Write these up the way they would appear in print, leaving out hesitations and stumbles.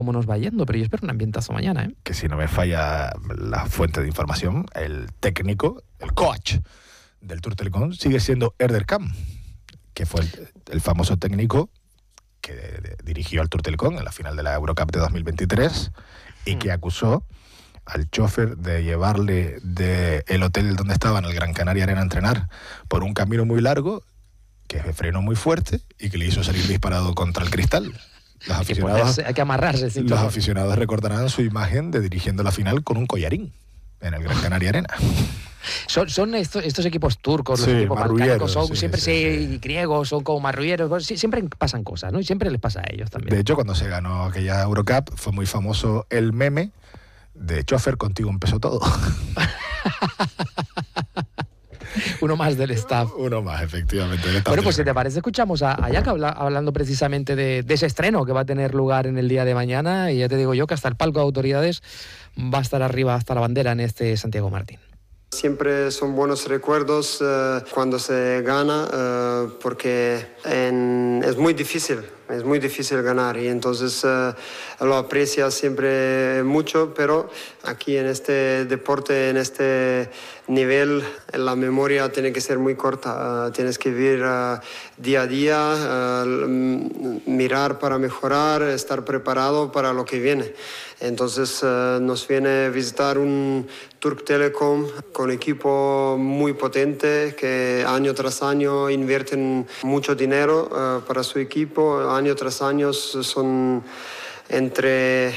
cómo nos va yendo, pero yo espero un ambientazo mañana, ¿eh? Que si no me falla la fuente de información, el técnico, el coach del Tour Telecom sigue siendo Eder Kam, que fue el famoso técnico que dirigió al Tour Telecom en la final de la Eurocup de 2023 y que acusó al chofer de llevarle del hotel donde estaba en el Gran Canaria Arena a entrenar por un camino muy largo, que frenó muy fuerte y que le hizo salir disparado contra el cristal. Hay que amarrarse. Los aficionados recordarán su imagen de dirigiendo la final con un collarín en el Gran Canaria Arena. Son estos equipos turcos, los equipos balcánicos, son siempre griegos, son como marrulleros, siempre pasan cosas, ¿no? Y siempre les pasa a ellos también. De hecho, cuando se ganó aquella Eurocup, fue muy famoso el meme de chofer, contigo empezó todo. Uno más del staff. Uno más, efectivamente. Bueno, pues si te parece, escuchamos a Jack hablando precisamente de ese estreno que va a tener lugar en el día de mañana, y ya te digo yo que hasta el palco de autoridades va a estar arriba, hasta la bandera en este Santiago Martín. Siempre son buenos recuerdos cuando se gana, porque es muy difícil ganar, y entonces lo aprecias siempre mucho, pero aquí en este deporte, en este nivel, la memoria tiene que ser muy corta, tienes que vivir día a día, mirar para mejorar, estar preparado para lo que viene. Entonces nos viene a visitar un Turk Telecom con equipo muy potente que año tras año invierten mucho dinero para su equipo. Año tras año son entre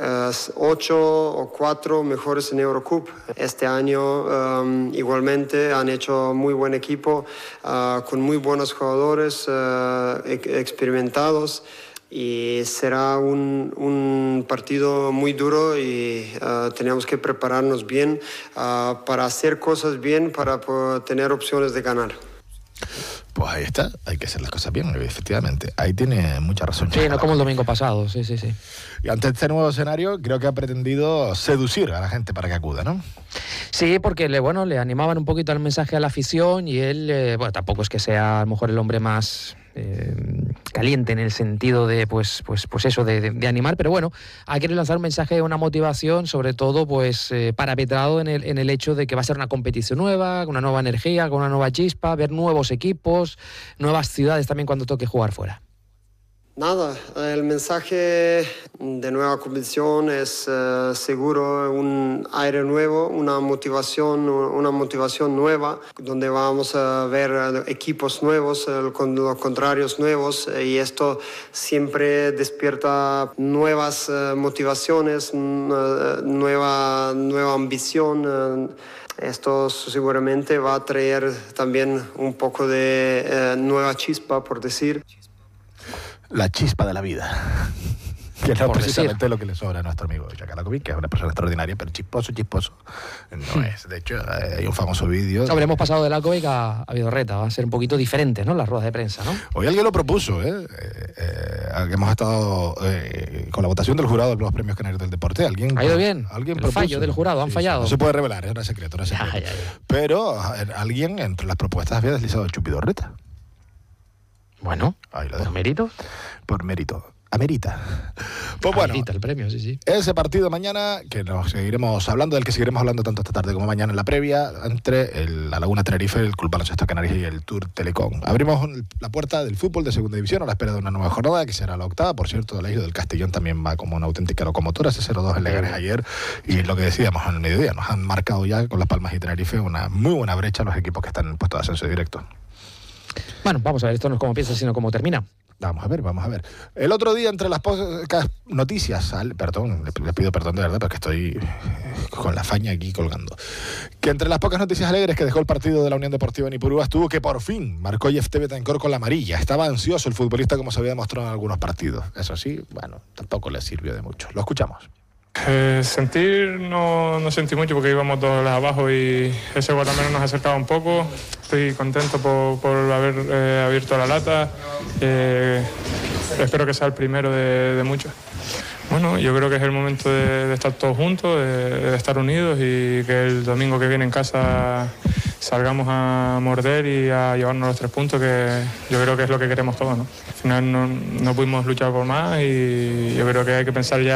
8 o 4 mejores en Eurocup. Este año igualmente han hecho muy buen equipo con muy buenos jugadores experimentados. Y será un partido muy duro y tenemos que prepararnos bien para hacer cosas bien, para tener opciones de ganar. Pues ahí está, hay que hacer las cosas bien, efectivamente. Ahí tiene mucha razón. Sí, no como el domingo pasado, sí. Y ante este nuevo escenario, creo que ha pretendido seducir a la gente para que acuda, ¿no? Sí, porque le animaban un poquito el mensaje a la afición, y él, tampoco es que sea a lo mejor el hombre más caliente en el sentido de pues eso, de animar, pero bueno, ha querido lanzar un mensaje, una motivación, sobre todo parapetrado en el hecho de que va a ser una competición nueva, con una nueva energía, con una nueva chispa, ver nuevos equipos, nuevas ciudades también cuando toque jugar fuera. Nada, el mensaje de nueva competición es seguro un aire nuevo, una motivación nueva, donde vamos a ver equipos nuevos, con los contrarios nuevos, y esto siempre despierta nuevas motivaciones, nueva ambición. Esto seguramente va a traer también un poco de nueva chispa, por decir. La chispa de la vida. Que es precisamente lo que le sobra a nuestro amigo Jack Alakovic, que es una persona extraordinaria, pero chisposo no es. De hecho, hay un famoso vídeo. Habremos pasado de Alakovic a Vidorreta, va a ser un poquito diferente, ¿no? Las ruedas de prensa, ¿no? Hoy alguien lo propuso, que hemos estado con la votación del jurado de los premios canarios del deporte. ¿Alguien ha ido bien? ¿Alguien el propuso? fallo del jurado, han fallado. No se puede revelar, es un secreto. Ya. Pero alguien entre las propuestas había deslizado el Chupi Vidorreta. Bueno, ¿por mérito? Por mérito. Amerita. Pues bueno, amerita el premio, sí. Ese partido mañana, que nos seguiremos hablando, del que seguiremos hablando tanto esta tarde como mañana en la previa, entre la Laguna Tenerife, el Club Baloncesto Canarias y el Tour Telecom. Abrimos la puerta del fútbol de segunda división a la espera de una nueva jornada, que será la octava. Por cierto, la isla del Castellón también va como una auténtica locomotora. Ese 0-2 en Leganés ayer, y lo que decíamos en el mediodía, nos han marcado ya con Las Palmas y Tenerife una muy buena brecha los equipos que están en puesto de ascenso directo. Bueno, vamos a ver, esto no es como piensa, sino como termina. Vamos a ver. El otro día, entre las pocas noticias, perdón, le pido perdón de verdad, porque estoy con la faña aquí colgando, que entre las pocas noticias alegres que dejó el partido de la Unión Deportiva Nipurúa estuvo que por fin marcó Jefté Betancor con la amarilla. Estaba ansioso el futbolista, como se había demostrado en algunos partidos. Eso sí, bueno, tampoco le sirvió de mucho. Lo escuchamos. Sentir no sentí mucho, porque íbamos dos abajo y ese gol al menos nos acercaba un poco. Estoy contento por haber abierto la lata. Espero que sea el primero de muchos. Bueno, yo creo que es el momento de estar todos juntos, de estar unidos, y que el domingo que viene en casa salgamos a morder y a llevarnos los 3 puntos, que yo creo que es lo que queremos todos, ¿no? Al final no pudimos luchar por más y yo creo que hay que pensar ya